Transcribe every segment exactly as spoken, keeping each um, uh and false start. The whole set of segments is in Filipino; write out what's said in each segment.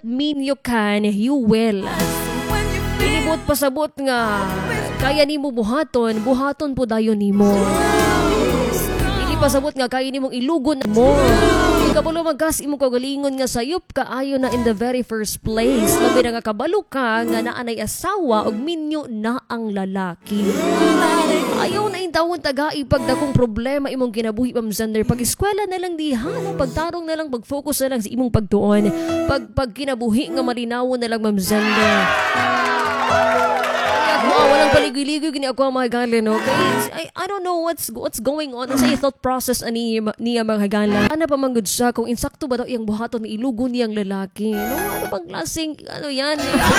doesn't mean you can, you will. Inibot pasabot nga kaya nimo buhaton, buhaton po dayon nimo. Dili pasabot nga kaya nimong ilugon mo. Kabalo magkas imo kagalingon nga sayop kaayo na in the very first place. Labi na nga kabalo ka nga naanay asawa og minyo na ang lalaki. Ayaw na intawon taga ipagdakong problema imong kinabuhi Ma'am Zender. Pag eskwela na lang diha, pagtarong na lang, pag-focus na lang sa imong pagtuon. Pag pag kinabuhi nga malinawon na lang Ma'am Zender. Wow, walang paligoy-ligoy gini ako mga higala, no? Guys, I, I don't know what's what's going on sa thought process ani niya mga higala. Ano pa manggod siya kung insakto ba daw iyang buhaton ni ilugo niyang lalaki, no? Ano bang klaseng ano yan?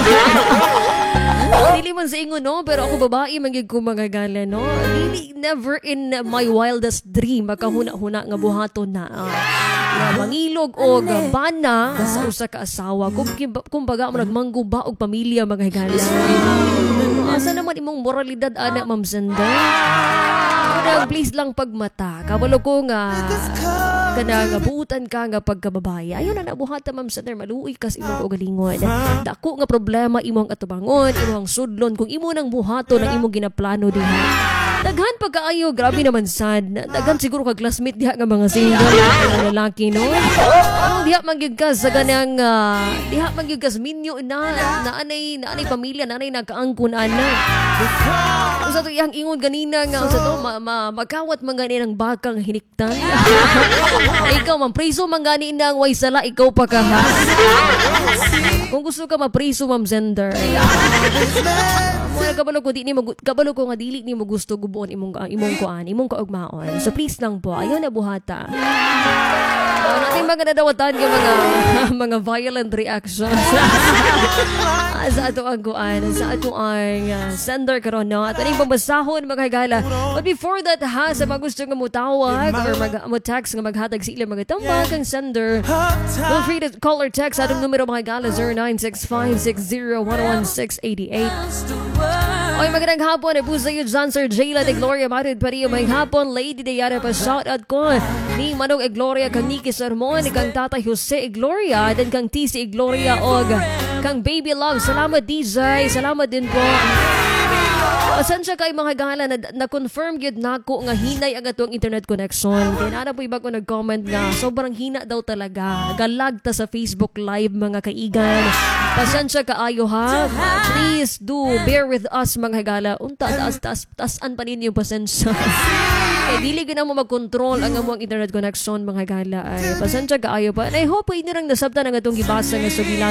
Dili man sa ingon, no? Pero ako babae manggid ko mga higala, no? Really never in my wildest dream makahuna-huna nga buhaton na. Uh, nga mangilog o gabana sa usa ka asawa. Kung kumbaga mo nagmanggo ba og pamilya mga higala. Asa naman imong moralidad ana Ma'am Zender? Kada please lang pagmata. Kabalo ko nga kana nga buutan ka nga pagkababaye. Ayon na nabuhata Ma'am Zender, maluoy kas imong ugalingon. Dako nga problema imong atubangon, imong sudlon kung imo nang buhaton ang imong ginaplano diha. Daghan pagkaayo, grabe naman sad. Daghan siguro ka classmate diha nga mga single nga lalaki, no? Ano diha mangyud ka sa ganang uh, diha mangyud ka sa minyo na naanay naanay pamilya, naanay nagkaangkon ana. Usa to iyang ingon ganina nga usa to ma, ma, magkawat man gani ng bakang hiniktan. Ikaw man preso man gani nang way sala, ikaw pa ka ha. Kung gusto ka mapreso Ma'am Zender. Mo kabalo ko di ni mo kabalo ko nga dili ni mo gusto gubuon imong uh, imong kuan, imong kaugmaon. So please lang po, ayo na buhata. Uh, natin mga nadawatan yung mga mga violent reactions sa ato ang kuan, sa ato ang uh, sender karon, no? At aning pambasahon mga higala. But before that ha, sa mga gusto nga mutawag or mag mo text nga maghatag sa ilang mga tambag ang sender, feel free to call or text atong numero mga higala zero nine six five six zero one one six eight eight. Oy, magandang hapon. Ibu sa iyo, John Sir Jayla de Gloria Marid Parillo. May hapon, Lady Diana pa shoutout ko. Ni Manong e Gloria, kang Nikki Sermon, kang Tata Jose e Gloria, then kang T C e Gloria, og kang Baby Love. Salamat D J. Salamat din po. Asan siya kay mga gala na, na-confirm yun na ko nga hinay ang atong internet connection. Kaya na po iba ko nag-comment nga sobrang hina daw talaga. Galag ta sa Facebook Live mga kaigan. Pasensya kaayo ha. Please do bear with us mga gala. Unta, taas, taas, taasan pa ninyo pasensya. Kaya dili ka na mo mag-control ang among internet connection mga gala. Ay, pasensya kaayo pa. And I hope ay nirang nasabta ng atong gibasa nga sugilan.